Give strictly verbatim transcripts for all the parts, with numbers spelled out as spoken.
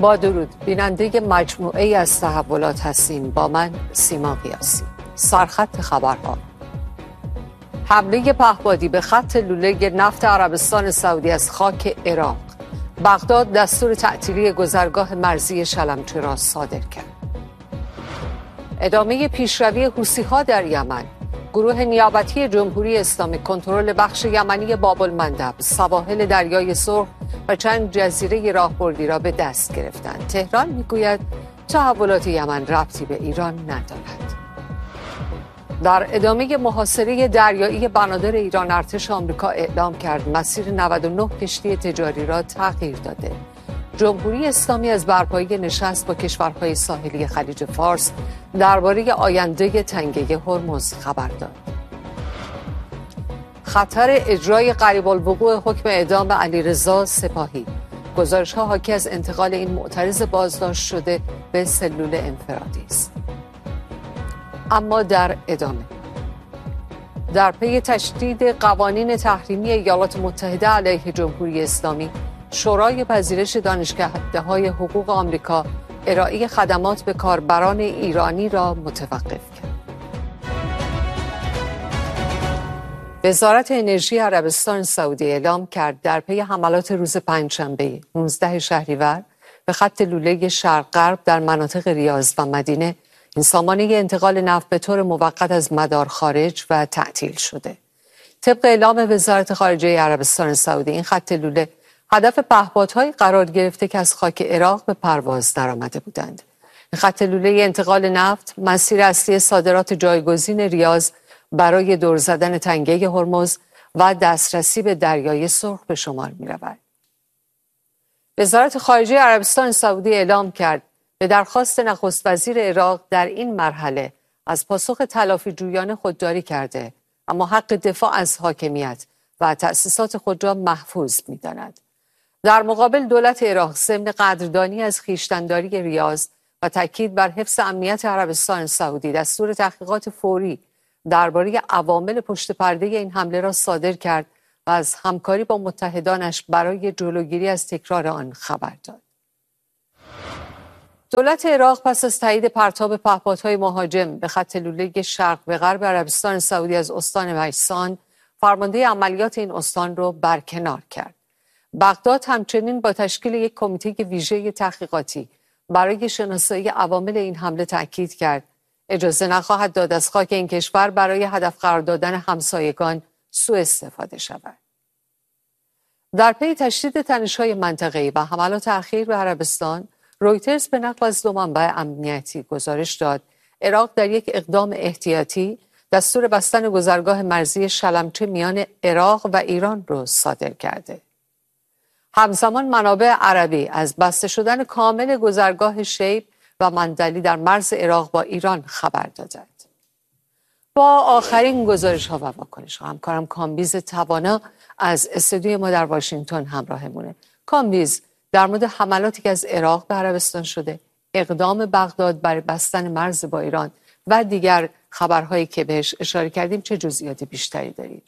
با درود، بیننده مجموعه ای از تحولات هستیم. با من سیما قیاسی. سرخط خبرها: حمله پهپادی به خط لوله نفت عربستان سعودی از خاک عراق. بغداد دستور تعطیلی گذرگاه مرزی شلمچه را صادر کرد. ادامه پیشروی حوثی‌ها در یمن. گروه نیابتی جمهوری اسلامی کنترل بخش یمنی باب المندب، سواحل دریای سرخ و چند جزیره راهبردی را به دست گرفتند. تهران میگوید تحولات یمن ربطی به ایران ندارد. در ادامه محاصره دریایی بنادر ایران، ارتش آمریکا اعلام کرد مسیر نود و نه کشتی تجاری را تغییر داده. جمهوری اسلامی از برپایی نشست با کشورهای ساحلی خلیج فارس درباره آینده تنگه هرمز خبر داد. خطر اجرای قریب الوقوع حکم اعدام علیرضا سپاهی. گزارش‌ها حاکی از انتقال این معترض بازداشت شده به سلول انفرادی است. اما در ادامه، در پی تشدید قوانین تحریمی ایالات متحده علیه جمهوری اسلامی، شورای پذیرش دانشگاه‌های حقوق آمریکا ارائه خدمات به کاربران ایرانی را متوقف کرد. وزارت انرژی عربستان سعودی اعلام کرد در پی حملات روز پنجشنبه نوزدهم شهریور به خط لوله شرق غرب در مناطق ریاض و مدینه، این سامانه انتقال نفت به طور موقت از مدار خارج و تعطیل شده. طبق اعلام وزارت خارجه عربستان سعودی، این خط لوله هدف پهپادهایی قرار گرفته که از خاک عراق به پرواز درآمده بودند. این خط لوله انتقال نفت مسیر اصلی صادرات جایگزین ریاض برای دور زدن تنگه هرمز و دسترسی به دریای سرخ به شمار می رود. وزارت خارجه عربستان سعودی اعلام کرد به درخواست نخست وزیر عراق در این مرحله از پاسخ تلافی جویانه خودداری کرده، اما حق دفاع از حاکمیت و تأسیسات خود را محفوظ می داند. در مقابل، دولت عراق ضمن قدردانی از خویشتن‌داری ریاض و تاکید بر حفظ امنیت عربستان سعودی، دستور تحقیقات فوری درباره عوامل پشت پرده این حمله را صادر کرد و از همکاری با متحدانش برای جلوگیری از تکرار آن خبر داد. دولت عراق پس از تایید پرتاب پهپادهای مهاجم به خط لوله شرق به غرب عربستان سعودی از استان ویسان، فرمانده عملیات این استان را برکنار کرد. بغداد همچنین با تشکیل یک کمیته ویژه تحقیقاتی برای شناسایی عوامل این حمله تاکید کرد اجازه نخواهد داد از خاک این کشور برای هدف قرار دادن همسایگان سوء استفاده شود. در پی تشدید تنش‌های منطقه‌ای و حملات اخیر به عربستان، رویترز به نقل از دو منبع امنیتی گزارش داد عراق در یک اقدام احتیاطی دستور بستن گذرگاه مرزی شلمچه میان عراق و ایران را صادر کرده. همزمان منابع عربی از بسته شدن کامل گذرگاه شیب و مندلی در مرز عراق با ایران خبر دادند. با آخرین گزارش ها و واکنش ها همکارم کامبیز توانا از استودیوی ما در واشنگتن همراهمونه. کامبیز، در مورد حملاتی که از عراق به عربستان شده، اقدام بغداد برای بستن مرز با ایران و دیگر خبرهایی که بهش اشاره کردیم، چه جزئیات بیشتری دارید؟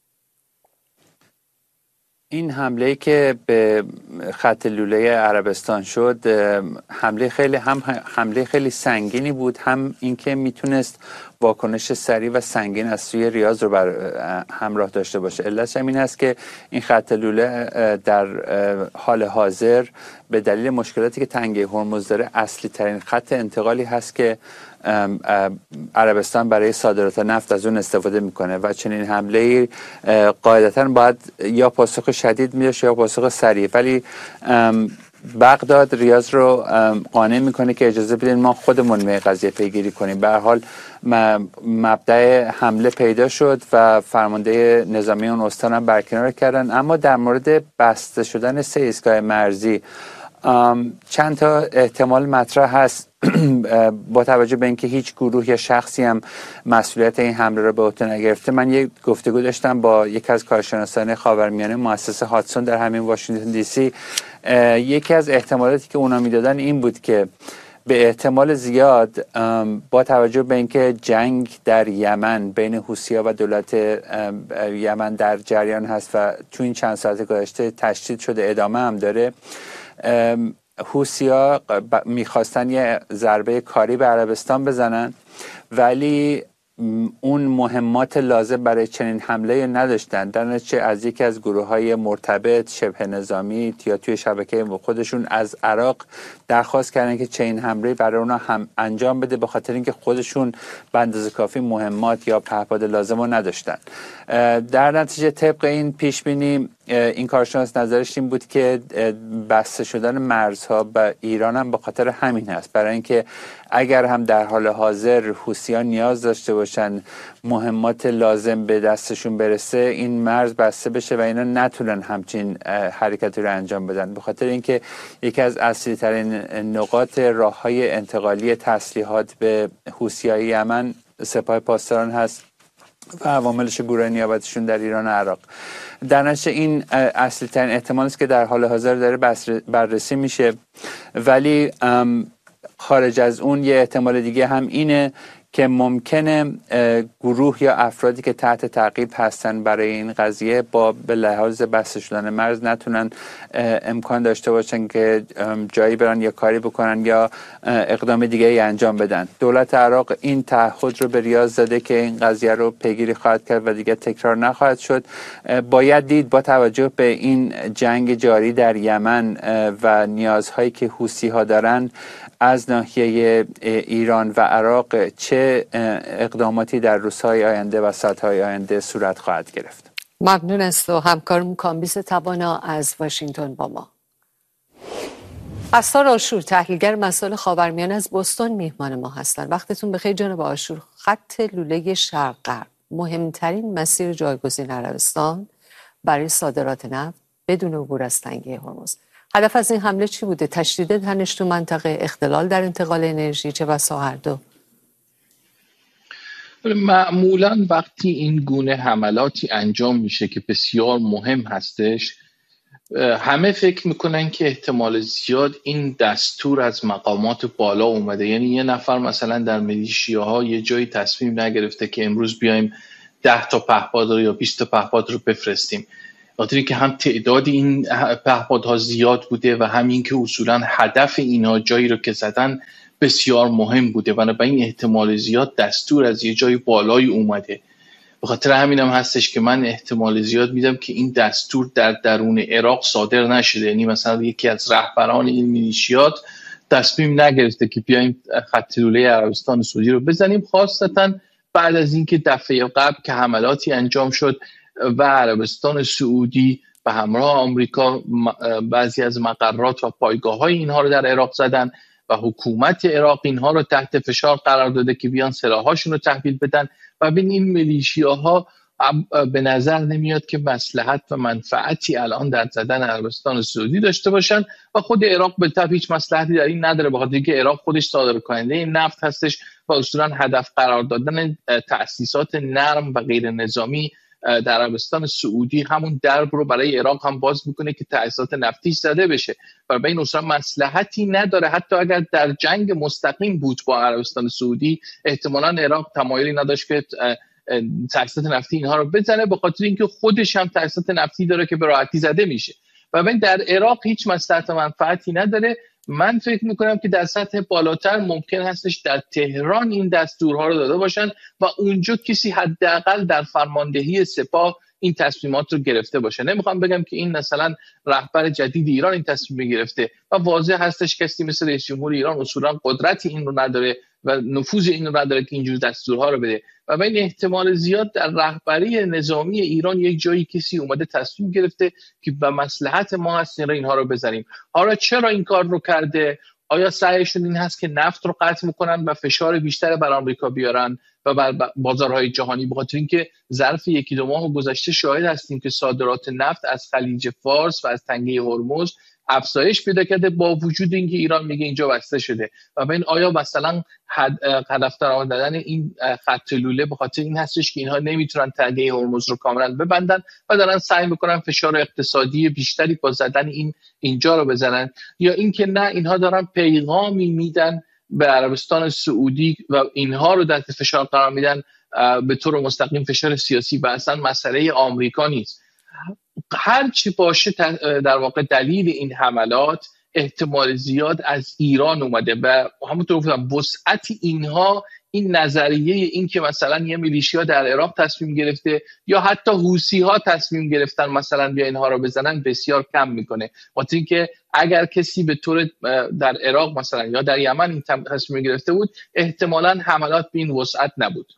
این حمله که به خط لوله عربستان شد حمله خیلی هم حمله خیلی سنگینی بود، هم اینکه میتونست واکنش سریع و سنگین از سوی ریاض رو بر همراه داشته باشه. علتش این است که این خط لوله در حال حاضر به دلیل مشکلاتی که تنگه هرمز داره اصلی ترین خط انتقالی هست که عربستان برای صادرات نفت از اون استفاده میکنه و چنین حمله قاعدتاً باید یا پاسخ شدید میشه یا پاسخ سریع، ولی بغداد ریاض رو قانع میکنه که اجازه بدین ما خودمون می قضیه پیگیری کنیم. به هر حال مبدأ حمله پیدا شد و فرمانده نظامی اون استان هم برکنار کردن. اما در مورد بسته شدن سه ایستگاه مرزی چند تا احتمال مطرح هست با توجه به اینکه هیچ گروه یا شخصی هم مسئولیت این حمله را به عهده نگرفته. من یک گفتگو داشتم با یکی از کارشناسان خاورمیانه مؤسسه هاتسون در همین واشنگتن دی سی. یکی از احتمالاتی که اونا میدادن این بود که به احتمال زیاد با توجه به اینکه جنگ در یمن بین حوثی‌ها و دولت یمن در جریان هست و تو این چند ساعت گذشته تشدید شده ادامه هم داره، حوثی‌ها میخواستن یه ضربه کاری به عربستان بزنن، ولی اون مهمات لازم برای چنین حمله نداشتن. در نتیجه از یکی از گروه های مرتبط شبه نظامی یا توی شبکه خودشون از عراق درخواست کردن که چنین حمله برای اونا هم انجام بده، به خاطر اینکه خودشون به اندازه کافی مهمات یا پهپاد لازم رو نداشتن. در نتیجه طبق این پیش بینی این کارشناس نظرش این بود که بسته شدن مرزها به ایران هم به خاطر همین هست، برای اینکه اگر هم در حال حاضر حوثیان نیاز داشته باشن مهمات لازم به دستشون برسه، این مرز بسته بشه و اینا نتونن همچین حرکتی رو انجام بدن، به خاطر اینکه یکی از اصلی ترین نقاط راه های انتقالی تسلیحات به حوثیای یمن سپاه پاسداران هست و عواملش گروه نیابتیشون در ایران و عراق. در نتیجه این اصلی ترین احتمال است که در حال حاضر داره بررسی میشه، ولی خارج از اون یه احتمال دیگه هم اینه که ممکنه گروه یا افرادی که تحت تعقیب هستن برای این قضیه با به لحاظ بسته شدن مرز نتونن امکان داشته باشن که جایی برن یا کاری بکنن یا اقدام دیگه ای انجام بدن. دولت عراق این تعهد رو به ریاض داده که این قضیه رو پیگیری خواهد کرد و دیگه تکرار نخواهد شد. باید دید با توجه به این جنگ جاری در یمن و نیازهایی که حوثی ها دارن از ناحیه ایران و عراق چه اقداماتی در روزهای آینده و ساعتهای آینده صورت خواهد گرفت. ممنون است و همکارم کامبیز توانا از واشنگتن با ما. اسرار آشور، تحلیلگر مسائل خاورمیانه از بوستون میهمان ما هستند. وقتتون بخیر جناب آشور. خط لوله شرق غرب مهمترین مسیر جایگزین عربستان برای صادرات نفت بدون عبور از تنگه هرمز. هدف از این حمله چی بوده؟ تشدید تنش تو منطقه، اختلال در انتقال انرژی، چه بسا هر دو؟ معمولا وقتی این گونه حملاتی انجام میشه که بسیار مهم هستش، همه فکر میکنن که احتمال زیاد این دستور از مقامات بالا اومده. یعنی یه نفر مثلا در میلیشیاها یه جایی تصمیم نگرفته که امروز بیایم ده تا پهپاد رو یا بیست تا پهپاد رو بفرستیم، خاطری که هم تعداد این پهپادها زیاد بوده و همین که اصولا هدف اینها جایی رو که زدن بسیار مهم بوده، بنابراین احتمال زیاد دستور از یه جای بالایی اومده. به خاطر همینم هم هستش که من احتمال زیاد میدم که این دستور در درون عراق صادر نشده. یعنی مثلا یکی از رهبران این میلیشیات تصمیم نگرفته که بیایم خط لوله عربستان سعودی رو بزنیم، خاصتا بعد از اینکه دفعه قبل که حملاتی انجام شد و عربستان سعودی به همراه آمریکا بعضی از مقرات و پایگاه‌های اینها رو در عراق زدن و حکومت عراق اینها رو تحت فشار قرار داده که بیان سلاحاشون رو تحویل بدن و بین این میلیشیاها به نظر نمیاد که مصلحت و منفعتی الان در زدن عربستان سعودی داشته باشن و خود عراق به طبع هیچ مصلحتی در این نداره، بخاطر اینکه عراق خودش صادر کننده این نفت هستش و اصولا هدف قرار دادن تأسیسات نرم و غیر نظامی در عربستان سعودی همون درب رو برای عراق هم باز میکنه که تأسیسات نفتی زده بشه و به این اصلا مصلحتی نداره. حتی اگر در جنگ مستقیم بود با عربستان سعودی احتمالاً عراق تمایلی نداشت که تأسیسات نفتی اینها رو بزنه، به خاطر اینکه خودش هم تأسیسات نفتی داره که به راحتی زده میشه و ببین در عراق هیچ مصلحت و منفعتی نداره. من فکر میکنم که در سطح بالاتر ممکن هستش در تهران این دستورها رو داده باشن و اونجا کسی حداقل در فرماندهی سپاه این تصمیمات رو گرفته باشه. نمیخوام بگم که این مثلا رهبر جدید ایران این تصمیم گرفته و واضح هستش کسی مثل رئیس جمهور ایران اصولا قدرتی این رو نداره و نفوذ این رو نداره که اینجور دستورها رو بده و به این احتمال زیاد در رهبری نظامی ایران یک جایی کسی اومده تصمیم گرفته که به مصلحت ما هست اینها رو بزنیم. حالا چرا این کار رو کرده؟ آیا سعیشون این هست که نفت رو قطع میکنن و فشار بیشتر بر آمریکا بیارن و بر بازارهای جهانی؟ بخاطر اینکه ظرف یکی دو ماه گذشته شاهد هستیم که صادرات نفت از خلیج فارس و از تنگه هرمز افزایش پیدا کرده با وجود اینکه ایران میگه اینجا بسته شده و ببین آیا مثلا هدف قرار دادن این خط لوله به خاطر این هستش که اینها نمیتونن تنگه هرمز رو کاملا ببندن و دارن سعی میکنن فشار اقتصادی بیشتری با زدن این اینجا رو بزنن، یا اینکه نه اینها دارن پیغامی میدن به عربستان سعودی و اینها رو تحت فشار قرار میدن به طور مستقیم فشار سیاسی و اصلا مسئله آمریکا نیست. هر چی باشه در واقع دلیل این حملات احتمال زیاد از ایران اومده و همونطور گفتم وسعت اینها، این نظریه این که مثلا یه میلیشیا در عراق تصمیم گرفته یا حتی حوثی ها تصمیم گرفتن مثلا بیا اینها رو بزنن بسیار کم میکنه. واسه اینکه اگر کسی به طور در عراق مثلا یا در یمن این تصمیم گرفته بود احتمالاً حملات به این وسعت نبود.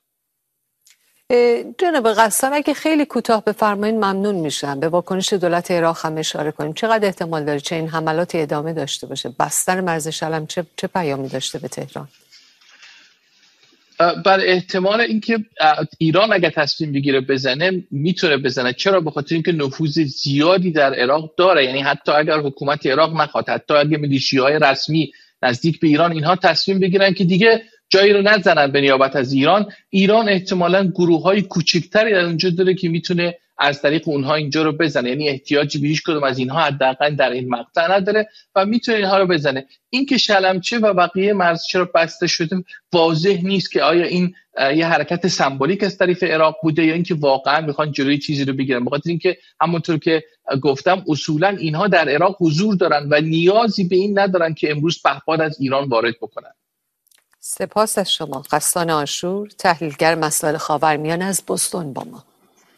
جناب غسان اگه خیلی کوتاه بفرمایید ممنون میشم. به واکنش دولت عراق هم اشاره کنیم. چقدر احتمال داره چه این حملات ادامه داشته باشه؟ بستن مرز شلم چه چه پیامی داشته به تهران؟ بر احتمال اینکه ایران اگه تصمیم بگیره بزنه میتونه بزنه. چرا؟ به خاطر اینکه نفوذ زیادی در عراق داره. یعنی حتی اگر حکومت عراق نخواد، حتی اگه میلیشیاهای رسمی نزدیک به ایران اینها تصمیم بگیرن که دیگه جایی رو نزنن به نیابت از ایران، ایران احتمالاً گروه‌های کوچکتری در اونجا داره که میتونه از طریق اونها اینجا رو بزنه. یعنی احتیاجی به هیچ کدوم از اینها حداقل در این مقطع نداره و میتونه اینها رو بزنه. این که شلمچه و بقیه مرز چرا بسته شده واضح نیست که آیا این یه حرکت سمبولیک از طرف عراق بوده یا اینکه واقعا میخوان جلوی چیزی رو بگیرن. بخاطر اینکه همونطور که گفتم اصولا اینها در عراق حضور دارن و نیازی به این ندارن که امروز پهپاد از ایران وارد بکنن. سپاس از شما. غسان عاشور، تحلیلگر مسائل خاورمیانه از بوستون با ما.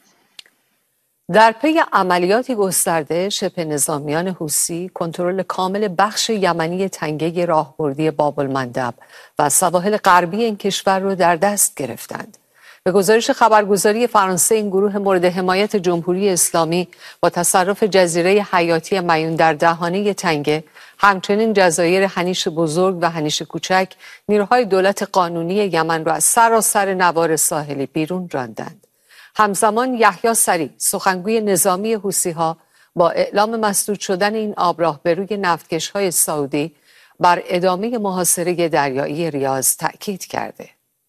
در پی عملیاتی گسترده شبه نظامیان حوثی کنترل کامل بخش یمنی تنگه راهبردی باب المندب و سواحل غربی این کشور را در دست گرفتند. به گزارش خبرگزاری فرانسه این گروه مورد حمایت جمهوری اسلامی با تصرف جزیره حیاتی میون در دهانه تنگه، همچنین جزایر هنیش بزرگ و هنیش کوچک، نیروهای دولت قانونی یمن را از سراسر نوار ساحلی بیرون راندند. همزمان یحیی سریع، سخنگوی نظامی حوثی‌ها، با اعلام مسدود شدن این آبراه به روی نفتکش‌های سعودی بر ادامه محاصره دریایی ریاض تأکید کرده.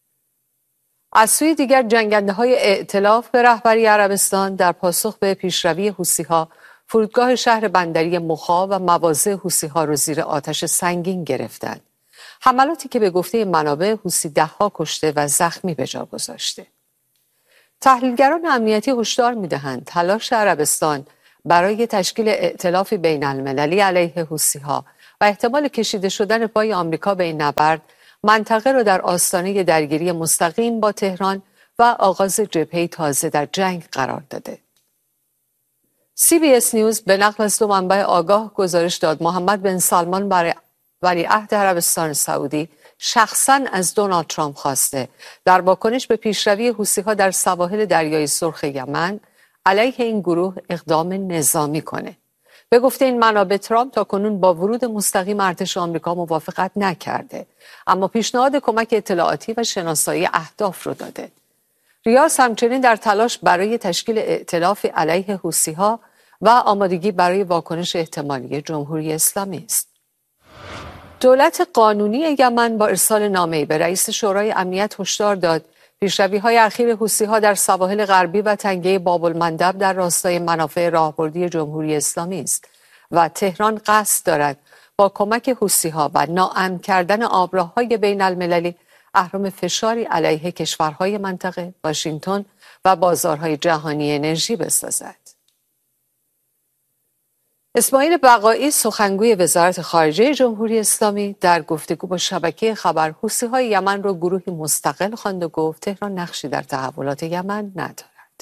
از سوی دیگر جنگنده‌های ائتلاف به رهبری عربستان در پاسخ به پیشروی حوثی‌ها فرودگاه شهر بندری مخا و مواضع حوثی‌ها را زیر آتش سنگین گرفتند. حملاتی که به گفته منابع حوثی ده‌ها کشته و زخمی به جا گذاشته. تحلیلگران امنیتی هشدار می‌دهند تلاش عربستان برای تشکیل ائتلاف بین المللی علیه حوثی‌ها و احتمال کشیده شدن پای آمریکا به این نبرد منطقه را در آستانه درگیری مستقیم با تهران و آغاز جبهه تازه در جنگ قرار داده. سی بی اس نیوز به نقل از دو منبع آگاه گزارش داد محمد بن سلمان برای ولیعهد عربستان سعودی شخصاً از دونالد ترامپ خواسته در واکنش به پیشروی حوثی‌ها در سواحل دریای سرخ یمن علیه این گروه اقدام نظامی کنه. به گفته این منابع ترامپ تاکنون با ورود مستقیم ارتش آمریکا موافقت نکرده، اما پیشنهاد کمک اطلاعاتی و شناسایی اهداف رو داده. ریاض همچنین در تلاش برای تشکیل ائتلاف علیه حوثی‌ها و آمادگی برای واکنش احتمالی جمهوری اسلامی است. دولت قانونی یمن با ارسال نامه‌ای به رئیس شورای امنیت هشدار داد پیشروی‌های اخیر حوثی‌ها در سواحل غربی و تنگه باب المندب در راستای منافع راهبردی جمهوری اسلامی است و تهران قصد دارد با کمک حوثی‌ها و ناامن کردن آبراه‌های بین المللی اهرم فشاری علیه کشورهای منطقه، واشنگتن و بازارهای جهانی انرژی بسازد. اسماعیل بقایی، سخنگوی وزارت خارجه جمهوری اسلامی، در گفتگو با شبکه خبر حوثی‌های یمن را گروهی مستقل خواند و گفت تهران نقشی در تحولات یمن ندارد.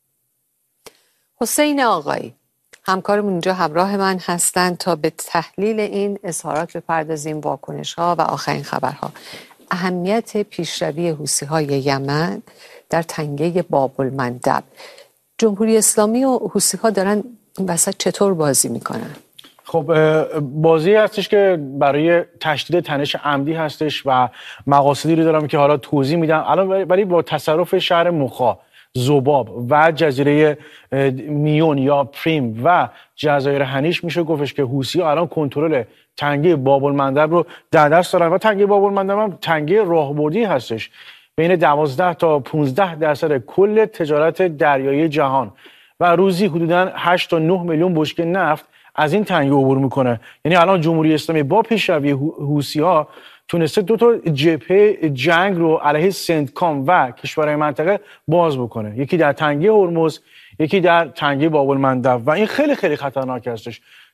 حسین آقایی، همکارمون اینجا همراه من هستند تا به تحلیل این اظهارات بپردازیم، واکنش‌ها و آخرین خبرها. اهمیت پیشروی حوثی‌های یمن در تنگه باب المندب، جمهوری اسلامی و حوثی‌ها دارن این وسط چطور بازی میکنن؟ خب بازی هستش که برای تشدید تنش عمدی هستش و مقاصدی رو دارم که حالا توضیح میدم. الان ولی با تصرف شهر مخا، ذباب و جزیره میون یا پریم و جزایر هنیش میشه گفتش که حوثی‌ها الان کنترل تنگه باب المندب رو در دست دارن و تنگه باب المندب هم تنگه راهبردی هستش. بین دوازده تا پانزده درصد کل تجارت دریایی جهان و روزی حدوداً هشت تا نه میلیون بشکه نفت از این تنگه عبور میکنه. یعنی الان جمهوری اسلامی با پیشروی حوثی‌ها تونسته دو تا جبهه جنگ رو علیه سنتکام و کشورهای منطقه باز بکنه، یکی در تنگه هرمز، یکی در تنگه باب المندب و این خیلی خیلی خطرناک هستش،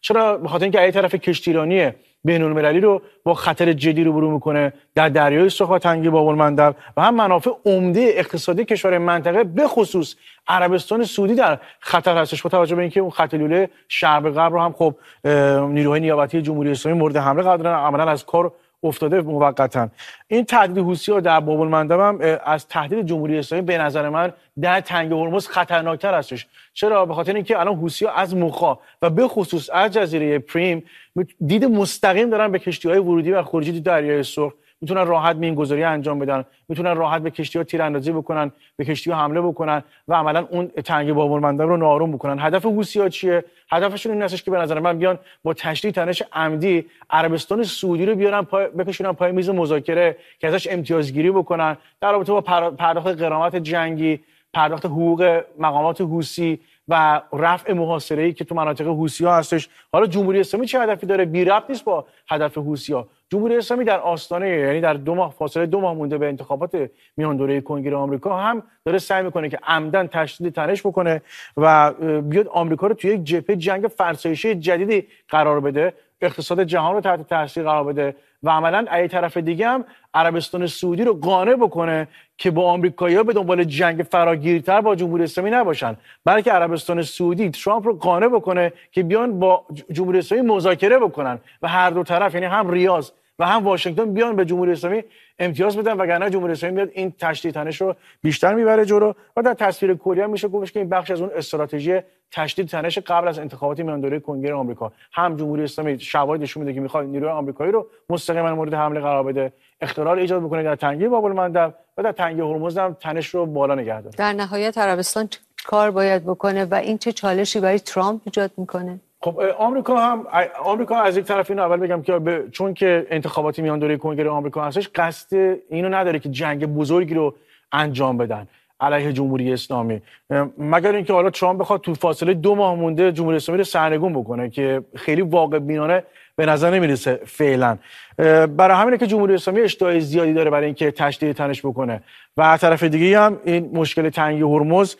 چرا؟ به خاطر اینکه از طرف کشتیرانی بین‌المللی رو با خطر جدی روبرو میکنه در دریای سرخ و تنگه باب‌المندب و هم منافع عمده اقتصادی کشور منطقه به خصوص عربستان سعودی در خطر هستش، با توجه به اینکه اون خط لوله شرق غرب رو هم خب نیروهای نیابتی جمهوری اسلامی مورد حمله قرار دادن، عملاً از کار افتاده موقتا. این تهدید حوثی‌ها در باب‌المندب هم از تهدید جمهوری اسلامی به نظر من در تنگه هرمز خطرناکتر هستش. چرا؟ به خاطر اینکه الان حوثی‌ها از مخا و به خصوص از جزیره پریم دید مستقیم دارن به کشتی‌های ورودی و خروجی دریای سرخ، میتونن راحت مینگذاری انجام بدن، میتونن راحت به کشتی‌ها تیراندازی بکنن، به کشتی‌ها حمله بکنن و عملاً اون تنگه باب‌المندب رو ناآروم بکنن. هدف حوثی‌ها چیه؟ هدفشون این هستش که به نظر من بیان با تشدید تنش عمدی عربستان سعودی رو بیارن پای بکشونن پای میز مذاکره که ازش امتیازگیری بکنن در رابطه با پرداخت غرامت جنگی، پرداخت حقوق مقامات حوثی و رفع محاصره‌ای که تو مناطق حوثی‌ها هستش. حالا جمهوری اسلامی چه هدفی داره؟ بی ربط نیست با هدف حوثی‌ها. جمهوری اسلامی در آستانه، یعنی در دو ماه فاصله دو ماه مونده به انتخابات میان دوره کنگره آمریکا، هم داره سعی میکنه که عمدن تشدید تنش بکنه و بیاد آمریکا رو توی یک جبهه جنگ فرسایشی جدیدی قرار بده، اقتصاد جهان رو تحت تاثیر قرار بده و عملاً از طرف دیگه هم عربستان سعودی رو قانع بکنه که با آمریکایی‌ها به دنبال جنگ فراگیرتر با جمهوری اسلامی نباشن، بلکه عربستان سعودی ترامپ رو قانع بکنه که بیان با جمهوری اسلامی مذاکره بکنن و هر دو طرف، یعنی هم ریاض و هم واشنگتن، بیان به جمهوری اسلامی امتیاز بدن، وگرنه جمهوری اسلامی میاد این تشدید تنش رو بیشتر میبره جلو و در تصویر کلی هم میشه گفتش که این بخش از اون استراتژی تشدید تنش قبل از انتخابات میان دوره کنگره آمریکا. هم جمهوری اسلامی شواهد نشون میده که میخواد نیروی آمریکایی رو مستقیما مورد حمله قرار بده، اختلال ایجاد بکنه در تنگه باب‌المندب و در تنگه هرمز هم تنش رو بالا نگه داره. در نهایت عربستان کار باید بکنه و این چه چالشی برای ترامپ ایجاد میکنه؟ خب آمریکا هم آمریکا از یک طرف، اینو اول بگم که ب... چون که انتخاباتی میان دوره کنگره آمریکا هستش، قصد اینو نداره که جنگ بزرگی رو انجام بدن علیه جمهوری اسلامی، مگر اینکه حالا ترامپ بخواد تو فاصله دو ماه مونده جمهوری اسلامی رو سرنگون بکنه که خیلی واقع بینانه به نظر نمیرسه فعلا. برای همینه که جمهوری اسلامی اشتهای زیادی داره برای اینکه تشدید تنش بکنه و از طرف دیگه هم این مشکل تنگه هرمز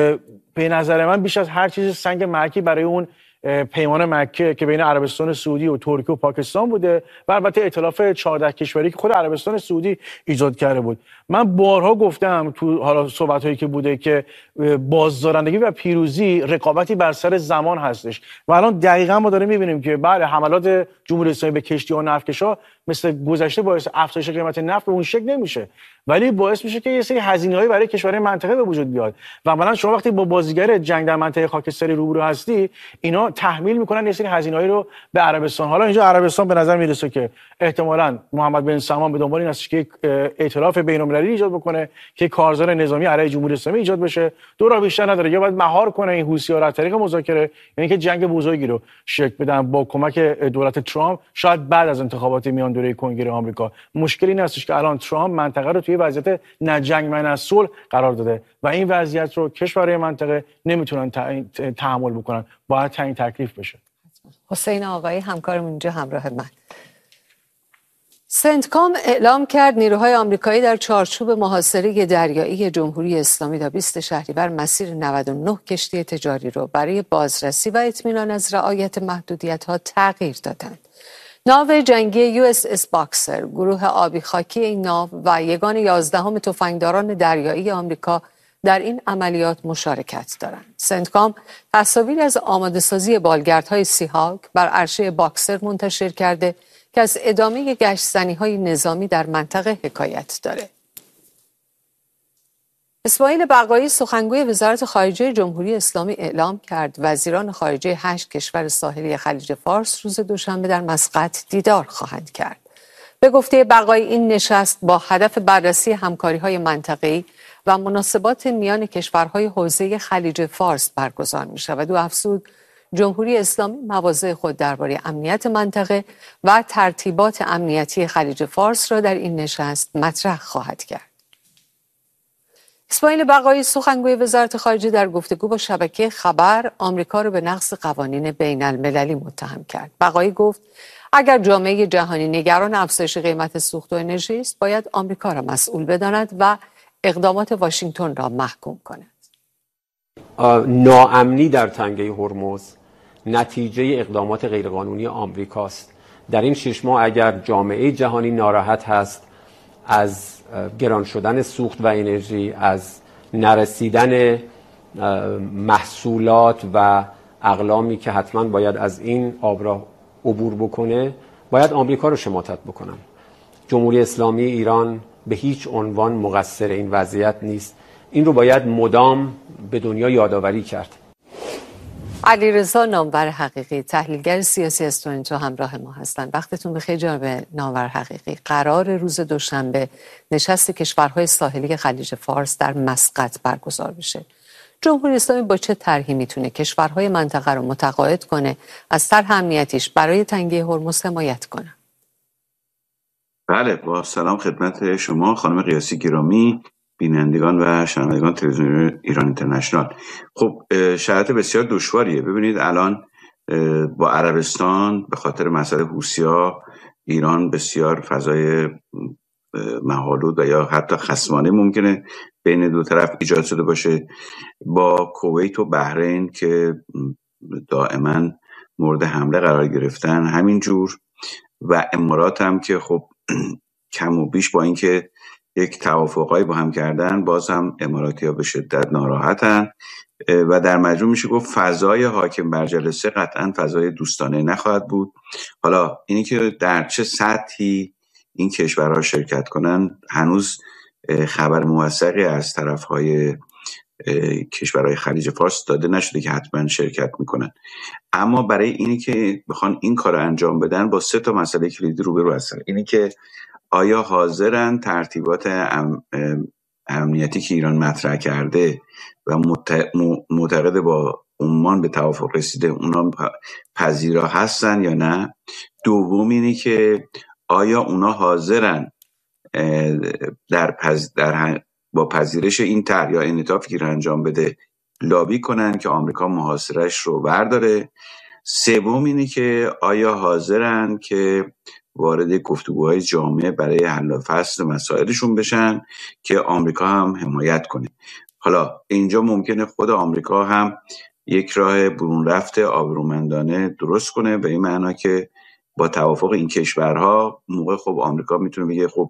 به نظر من بیش از هر چیز سنگ مرکی برای اون پیمان مکه که بین عربستان سعودی و ترکیه و پاکستان بوده و البته ائتلاف چهارده کشوری که خود عربستان سعودی ایجاد کرده بود. من بارها گفتم تو حالا صحبت‌هایی که بوده که بازدارندگی و پیروزی رقابتی بر سر زمان هستش و الان دقیقاً ما داریم می‌بینیم که بله حملات جمهوری اسلامی به کشتی و نفتکش‌ها مثل گذشته باعث افزایش قیمت نفت به اون شکل نمیشه، ولی باعث میشه که یه سری هزینه‌هایی برای کشورهای منطقه به وجود بیاد و مثلا شما وقتی با بازیگر جنگ در منطقه خاکستری روبرو هستی، اینا تحمیل میکنن یه سری هزینه‌هایی رو به عربستان. حالا اینجا عربستان به نظر میرسه که احتمالاً محمد بن سلمان به دنبال این است که ائتلاف بین‌المللی ایجاد بکنه که کارزار نظامی علیه جمهوری اسلامی ایجاد بشه. دو راه بیشتر نداره، یا باید مهار کنه این حوثی‌ها را از طریق مذاکره، یعنی که جنگ بزرگی رو شکل بدن با کمک دولت ترامپ، شاید بعد از انتخابات میان دوره کنگره آمریکا. مشکل این است که الان ترامپ منطقه رو توی وضعیت نه جنگ نه صلح قرار داده و این وضعیت رو کشورهای منطقه نمیتونن تحمل بکنن، باید تعیین تکلیف بشه. حسین آقایی همکارم اینجا همراه من. سنتکام اعلام کرد نیروهای آمریکایی در چارچوب محاصره دریایی جمهوری اسلامی تا بیست شهریور مسیر نود و نه کشتی تجاری رو برای بازرسی و اطمینان از رعایت محدودیت‌ها تغییر دادند. ناو جنگی یو اس اس باکسر، گروه آبی خاکی این ناو و یگان یازدهم تفنگداران دریایی آمریکا در این عملیات مشارکت دارند. سنتکام تصاویری از آماده‌سازی بالگردهای سی‌هاک بر عرشه باکسر منتشر کرده که از ادامه گشت‌زنی‌های نظامی در منطقه حکایت داره. اسماعیل بقایی سخنگوی وزارت خارجه جمهوری اسلامی اعلام کرد وزیران خارجه هشت کشور ساحلی خلیج فارس روز دوشنبه در مسقط دیدار خواهند کرد. به گفته بقایی این نشست با هدف بررسی همکاری‌های منطقه‌ای و مناسبات میان کشورهای حوزه خلیج فارس برگزار می‌شود و افزود جمهوری اسلامی مواضع خود درباره امنیت منطقه و ترتیبات امنیتی خلیج فارس را در این نشست مطرح خواهد کرد. اسماعیل بقایی سخنگوی وزارت خارجه در گفتگو با شبکه خبر آمریکا را به نقض قوانین بین المللی متهم کرد. بقایی گفت اگر جامعه جهانی نگران افزایش قیمت سوخت و انرژی است، باید آمریکا را مسئول بداند و اقدامات واشنگتن را محکوم کند. ناامنی در تنگه هرمز نتیجه اقدامات غیرقانونی آمریکاست. در این شش ماه اگر جامعه جهانی ناراحت هست از گران شدن سوخت و انرژی، از نرسیدن محصولات و اقلامی که حتما باید از این آبراه عبور بکنه، باید آمریکا رو شماتت بکنن. جمهوری اسلامی ایران به هیچ عنوان مقصر این وضعیت نیست. این رو باید مدام به دنیا یادآوری کرد. علیرضا نامور حقیقی، تحلیلگر سیاسی از تورنتو همراه ما هستند. وقتتون بخیر جناب نامور حقیقی. قرار روز دوشنبه نشست کشورهای ساحلی خلیج فارس در مسقط برگزار بشه. جمهوری اسلامی با چه طرحی میتونه کشورهای منطقه رو متقاعد کنه از طرح امنیتیش برای تنگی هرمز حمایت کنه؟ بله، با سلام خدمت شما خانم قیاسی گرامی، بینندگان و شنوندگان تلویزیون ایران اینترنشنال. خب شرایط بسیار دشواریه. ببینید الان با عربستان به خاطر مسئله حوثی‌ها ایران بسیار فضای مه‌آلود و یا حتی خصمانه ممکنه بین دو طرف ایجاد شده باشه. با کویت و بحرین که دائما مورد حمله قرار گرفتن همینجور، و امارات هم که خب کم و بیش با اینکه یک توافقایی با هم کردن باز هم اماراتی‌ها به شدت ناراحتن و در مجموع میشه گفت فضای حاکم بر جلسه قطعا فضای دوستانه نخواهد بود. حالا اینی که در چه سطحی این کشورها شرکت کنن هنوز خبر موثقی از طرفهای کشورهای خلیج فارس داده نشده که حتما شرکت میکنن. اما برای اینی که بخوان این کار انجام بدن با سه تا مسئله کلیدی روبرو هستن. اینی که آیا حاضرن ترتیبات ام امنیتی که ایران مطرح کرده و معتقد با عمان به توافق رسیده اونا پذیرا هستن یا نه؟ دوم اینی که آیا اونا حاضرن در, پز... در با پذیرش این طرح یا انعطافی که انجام بده لابی کنن که آمریکا محاصره‌اش رو برداره؟ سوم اینه که آیا حاضرن که وارد گفتگوهای جامعه برای حل و فصل مسائلشون بشن که آمریکا هم حمایت کنه؟ حالا اینجا ممکنه خود آمریکا هم یک راه برون رفته آبرومندانه درست کنه، به این معنا که با توافق این کشورها موقع خب آمریکا میتونه بگه خب